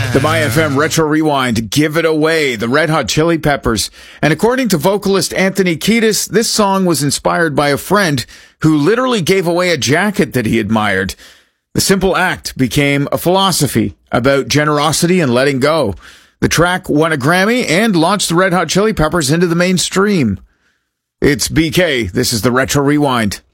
The My FM Retro Rewind, Give It Away, the Red Hot Chili Peppers. And according to vocalist Anthony Kiedis, this song was inspired by a friend who literally gave away a jacket that he admired. The simple act became a philosophy about generosity and letting go. The track won a Grammy and launched the Red Hot Chili Peppers into the mainstream. It's BK. This is the Retro Rewind.